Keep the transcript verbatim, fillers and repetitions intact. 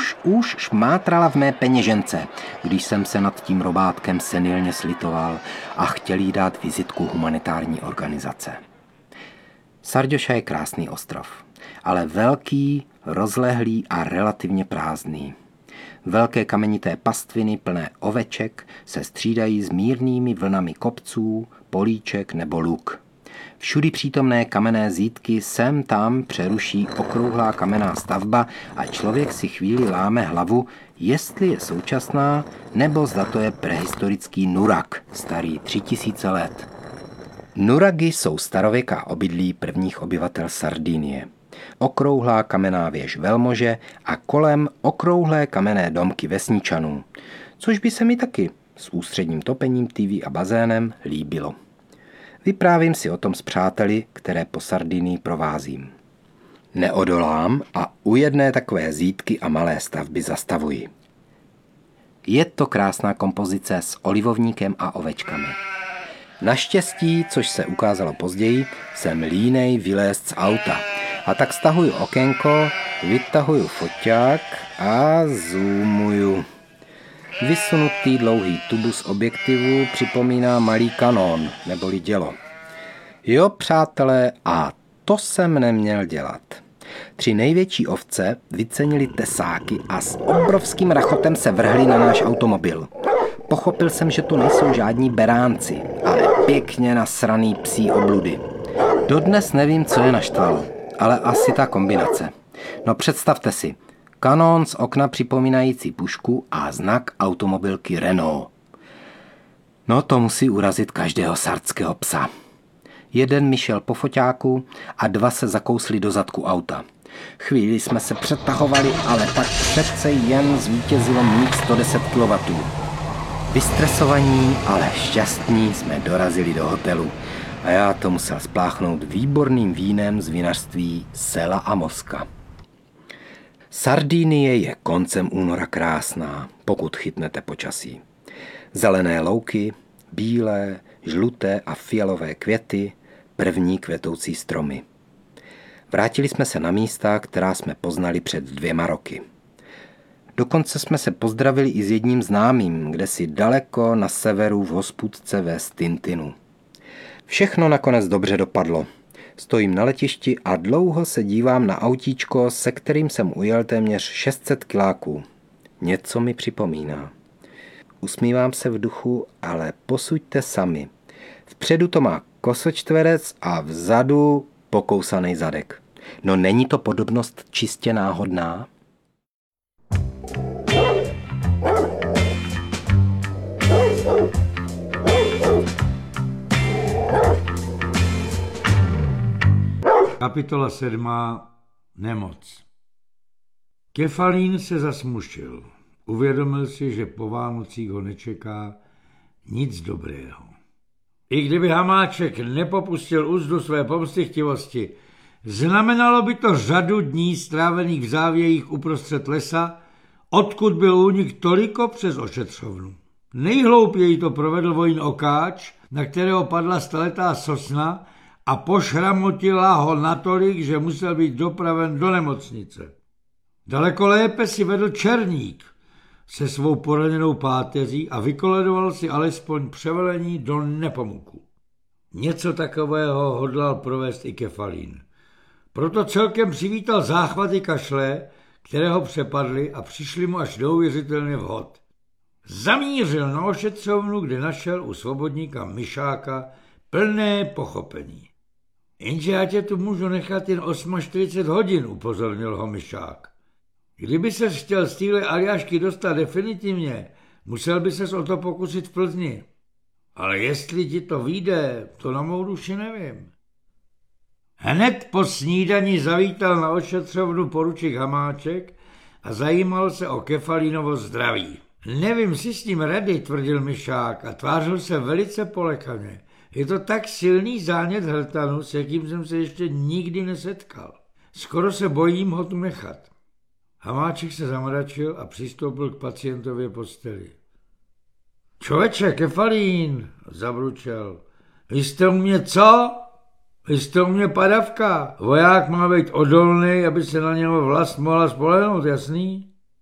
už, už šmátrala v mé peněžence, když jsem se nad tím robátkem senilně slitoval a chtěl jí dát vizitku humanitární organizace. Sarďoša je krásný ostrov, ale velký, rozlehlý a relativně prázdný. Velké kamenité pastviny plné oveček se střídají s mírnými vlnami kopců, políček nebo luk. Všudy přítomné kamenné zítky sem tam přeruší okrouhlá kamenná stavba a člověk si chvíli láme hlavu, jestli je současná, nebo zda to je prehistorický nurak, starý tři tisíce let. Nuragy jsou starověká obydlí prvních obyvatel Sardinie. Okrouhlá kamenná věž velmože a kolem okrouhlé kamenné domky vesničanů, což by se mi taky s ústředním topením, T V a bazénem líbilo. Vyprávím si o tom s přáteli, které po Sardinii provázím. Neodolám a u jedné takové zítky a malé stavby zastavuji. Je to krásná kompozice s olivovníkem a ovečkami. Naštěstí, což se ukázalo později, jsem línej vylézt z auta. A tak stahuju okénko, vytahuju foťák a zoomuju. Vysunutý dlouhý tubus objektivu připomíná malý kanón, neboli dělo. Jo, přátelé, a to jsem neměl dělat. Tři největší ovce vycenili tesáky a s obrovským rachotem se vrhli na náš automobil. Pochopil jsem, že to nejsou žádní beránci, ale pěkně nasraný psí obludy. Dodnes nevím, co je naštvalo, ale asi ta kombinace. No představte si, kanón z okna připomínající pušku a znak automobilky Renault. No to musí urazit každého sardského psa. Jeden mi šel po foťáku a dva se zakousli do zadku auta. Chvíli jsme se přetahovali, ale pak přece jen zvítězilo mých sto deset kilowattů. Vystresovaní, ale šťastní jsme dorazili do hotelu a já to musel spláchnout výborným vínem z vinařství Sela a Moska. Sardinie je koncem února krásná, pokud chytnete počasí. Zelené louky, bílé, žluté a fialové květy, první kvetoucí stromy. Vrátili jsme se na místa, která jsme poznali před dvěma roky. Dokonce jsme se pozdravili i s jedním známým, kde si daleko na severu v hospůdce ve Stintinu. Všechno nakonec dobře dopadlo. Stojím na letišti a dlouho se dívám na autíčko, se kterým jsem ujel téměř šest set kiláků. Něco mi připomíná. Usmívám se v duchu, ale posuďte sami. Vpředu to má kosočtverec a vzadu pokousaný zadek. No není to podobnost čistě náhodná? Kapitola sedmá. Nemoc. Kefalín se zasmušil. Uvědomil si, že po Vánocích ho nečeká nic dobrého. I kdyby Hamáček nepopustil úzdu své pomstychtivosti, znamenalo by to řadu dní strávených v závějích uprostřed lesa, odkud byl únik toliko přes ošetřovnu. Nejhloupěji to provedl vojín Okáč, na kterého padla staletá sosna a pošramotila ho natolik, že musel být dopraven do nemocnice. Daleko lépe si vedl Černík se svou poraněnou páteří a vykoledoval si alespoň převelení do Nepomuku. Něco takového hodlal provést i Kefalín. Proto celkem přivítal záchvaty kašle, které ho přepadly a přišli mu až neuvěřitelně vhod. Zamířil na ošetřovnu, kde našel u svobodníka Myšáka plné pochopení. Jenže já tě tu můžu nechat jen čtyřicet osm hodin, upozornil ho Myšák. Kdyby ses chtěl z téhle Aljašky dostat definitivně, musel by ses o to pokusit v Plzni. Ale jestli ti to vyjde, to na mou duši nevím. Hned po snídani zavítal na ošetřovnu poručík Hamáček a zajímal se o Kefalínovo zdraví. Nevím si s ním rady, tvrdil Myšák a tvářil se velice polekaně. Je to tak silný zánět hrtanu, s jakým jsem se ještě nikdy nesetkal. Skoro se bojím ho tu nechat. Hamáček se zamračil a přistoupil k pacientově posteli. Člověče, Kefalín, zabručel. Vy jste u mě co? Vy jste u mě padavka. Voják má být odolný, aby se na něho vlast mohla spolehnout, jasný?